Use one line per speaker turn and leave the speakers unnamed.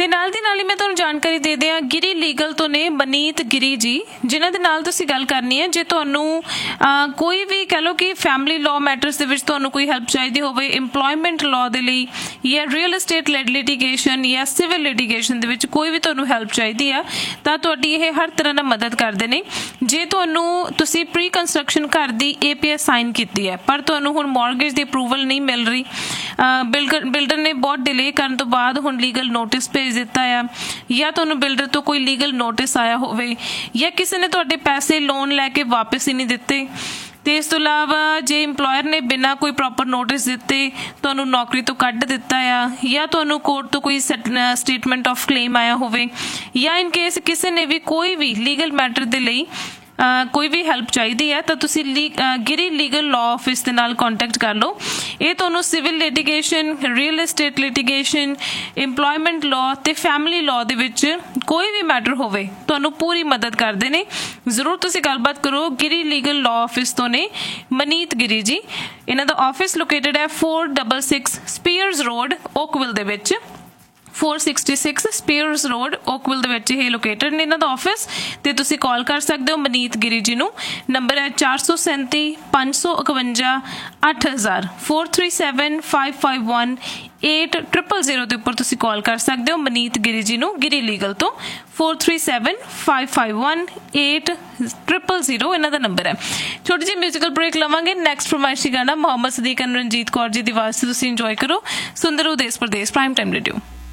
ਤੇ ਨਾਲ ਦੀ ਨਾਲ ਹੀ ਮੈਂ ਤੁਹਾਨੂੰ ਜਾਣਕਾਰੀ ਦੇ ਦਿਆਂ, ਗਿਰੀ ਲੀਗਲ ਤੋਂ ਨੇ ਮਨੀਤ ਗਿਰੀ ਜੀ, ਜਿਨ੍ਹਾਂ ਦੇ ਨਾਲ ਤੁਸੀਂ ਗੱਲ ਕਰਨੀ ਹੈ। ਜੇ ਤੁਹਾਨੂੰ ਕੋਈ ਵੀ ਕਹਿ ਲਓ ਕਿ ਫੈਮਿਲੀ ਲਾਅ ਮੈਟਰਸ ਦੇ ਵਿੱਚ ਤੁਹਾਨੂੰ ਕੋਈ ਹੈਲਪ ਚਾਹੀਦੀ ਹੋਵੇ, ਇੰਪਲੋਇਮੈਂਟ ਲਾਅ ਦੇ ਲਈ ਜਾਂ ਰੀਅਲ estate ਲਿਟੀਗੇਸ਼ਨ ਜਾਂ ਸਿਵਲ ਲਿਟੀਗੇਸ਼ਨ ਦੇ ਵਿੱਚ ਕੋਈ ਵੀ ਤੁਹਾਨੂੰ ਹੈਲਪ ਚਾਹੀਦੀ ਆ ਤਾਂ ਤੁਹਾਡੀ ਇਹ ਹਰ ਤਰ੍ਹਾਂ ਨਾਲ ਮਦਦ ਕਰਦੇ ਨੇ। ਜੇ ਤੁਸੀਂ ਪ੍ਰੀ ਕੰਸਟਰਕਸ਼ਨ ਘਰ ਦੀ APS ਸਾਈਨ ਕੀਤੀ ਹੈ ਪਰ ਤੁਹਾਨੂੰ ਹੁਣ ਮੌਰਗੇਜ ਦੀ ਅਪਰੂਵਲ ਨਹੀਂ ਮਿਲ ਰਹੀ, ਬਿਲਡਰ ਨੇ ਬਹੁਤ ਡਿਲੇ ਕਰਨ ਤੋਂ ਬਾਅਦ ਹੁਣ ਲੀਗਲ ਨੋਟਿਸ ਭੇਜ ਦਿੱਤਾ ਆ, ਜਾਂ ਤੁਹਾਨੂੰ ਬਿਲਡਰ ਤੋਂ ਕੋਈ ਲੀਗਲ ਨੋਟਿਸ ਆਇਆ ਹੋਵੇ, ਜਾਂ ਕਿਸੇ ਨੇ ਤੁਹਾਡੇ ਪੈਸੇ ਲੋਨ ਲੈ ਕੇ ਵਾਪਸ ਹੀ ਨਹੀਂ ਦਿੱਤੇ, ਤੇ ਇਸ ਤੋਂ ਇਲਾਵਾ ਜੇ ਇੰਪਲੋਇਰ ਨੇ ਬਿਨਾਂ ਕੋਈ ਪ੍ਰੋਪਰ ਨੋਟਿਸ ਦਿੱਤੇ ਤੁਹਾਨੂੰ ਨੌਕਰੀ ਤੋਂ ਕੱਢ ਦਿੱਤਾ ਆ, ਜਾਂ ਤੁਹਾਨੂੰ ਕੋਰਟ ਤੋਂ ਕੋਈ ਸਟੇਟਮੈਂਟ ਆਫ ਕਲੇਮ ਆਇਆ ਹੋਵੇ, ਜਾਂ ਇਨ ਕੇਸ ਕਿਸੇ ਨੇ ਵੀ ਕੋਈ ਵੀ ਲੀਗਲ ਮੈਟਰ ਦੇ ਲਈ ਕੋਈ ਵੀ ਹੈਲਪ ਚਾਹੀਦੀ ਹੈ ਤਾਂ ਤੁਸੀਂ ਗਿਰੀ ਲੀਗਲ ਲਾਅ ਆਫਿਸ ਦੇ ਨਾਲ ਕੰਟੈਕਟ ਕਰ ਲਓ। ਇਹ ਤੁਹਾਨੂੰ civil litigation, real estate litigation, employment law ਤੇ ਫੈਮਿਲੀ ਲਾਅ ਦੇ ਵਿੱਚ ਕੋਈ ਵੀ ਮੈਟਰ ਹੋਵੇ ਤੁਹਾਨੂੰ ਪੂਰੀ ਮਦਦ ਕਰਦੇ ਨੇ। ਜ਼ਰੂਰ ਤੁਸੀਂ ਗੱਲਬਾਤ ਕਰੋ। ਗਿਰੀ ਲੀਗਲ ਲਾਅ ਆਫਿਸ ਤੋਂ ਨੇ ਮਨੀਤ ਗਿਰੀ ਜੀ। ਇਹਨਾਂ ਦਾ ਆਫਿਸ ਲੋਕੇਟਡ ਹੈ 466 ਸਪੀਅਰਸ ਰੋਡ ਓਕਵਿਲ ਦੇ ਵਿੱਚ, 466 ਸਪੀਅਰਸ ਰੋਡ ਓਕਵਿਲ ਦੇ ਵਿੱਚ ਇਹ ਲੋਕੇਟਡ ਨੇ ਇਹਨਾਂ ਦਾ ਆਫਿਸ। ਤੇ ਤੁਸੀਂ ਕਾਲ ਕਰ ਸਕਦੇ ਹੋ ਮਨੀਤ ਗਿਰੀ ਜੀ ਨੂੰ। ਨੰਬਰ ਹੈ 437 551 8000, 4375518000 ਦੇ ਉੱਪਰ ਤੁਸੀਂ ਕਾਲ ਕਰ ਸਕਦੇ ਹੋ ਮਨੀਤ ਗਿਰੀ ਜੀ ਨੂੰ, ਗਿਰੀ ਲੀਗਲ ਤੋਂ। 4375518000 ਇਹਨਾਂ ਦਾ ਨੰਬਰ ਹੈ। ਛੋਟੀ ਜਿਹੀ ਮਿਊਜ਼ੀਕਲ ਬ੍ਰੇਕ ਲਵਾਂਗੇ। ਨੈਕਸਟ ਫਰਮਾਇਸ਼ੀ ਗਾਣਾ ਮੁਹੰਮਦ ਸਦੀਕ ਐਂਡ ਰਣਜੀਤ ਕੌਰ ਜੀ ਦੀ ਆਵਾਜ਼ 'ਚ ਤੁਸੀਂ ਇੰਜੋਏ ਕਰੋ। ਸੁੰਦਰ ਦੇਸ ਪ੍ਰਦੇਸ਼ ਪ੍ਰਾਈਮ ਟਾਈਮ ਰੇਡੀਓ।